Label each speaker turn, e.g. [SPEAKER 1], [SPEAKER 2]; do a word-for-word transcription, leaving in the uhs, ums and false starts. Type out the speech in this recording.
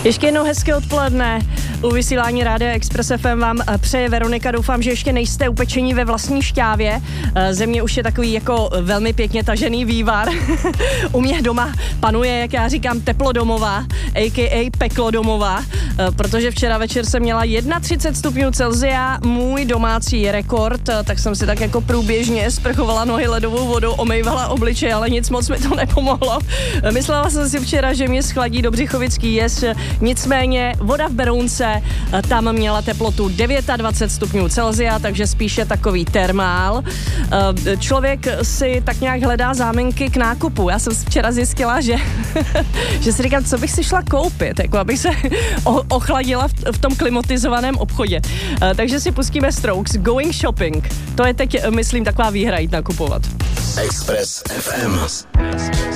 [SPEAKER 1] Ještě jednou hezké odpoledne. U vysílání Rádia Express F M vám přeje Veronika. Doufám, že ještě nejste upečení ve vlastní šťávě. Země už je takový jako velmi pěkně tažený vývar. U mě doma panuje, jak já říkám, teplodomová, a k a peklodomová, protože včera večer jsem měla třicet jedna stupňů Celsia, můj domácí rekord, tak jsem si tak jako průběžně sprchovala nohy ledovou vodou, omejvala obličej, ale nic moc mi to nepomohlo. Myslela jsem si včera, že mě schladí do Břichovický jez, nicméně voda v Berounce, tam měla teplotu dvacet devět stupňů Celsia, takže spíše takový termál. Člověk si tak nějak hledá záminky k nákupu. Já jsem včera zjistila, že, že si říkám, co bych si šla koupit, jako abych se ochladila v, v tom klimatizovaném obchodě. Takže si pustíme Strokes, Going Shopping. To je teď, myslím, taková výhra jít nakupovat.
[SPEAKER 2] Express F M.